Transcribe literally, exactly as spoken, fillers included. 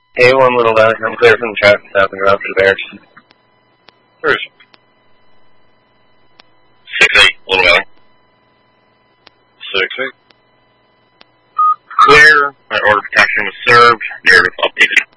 A one Little Valley, I'm clear from the traffic stop and go out for the barracks. Where is it? six eight, Little Valley. six eight. Clear. My order of protection was served. Narrative updated.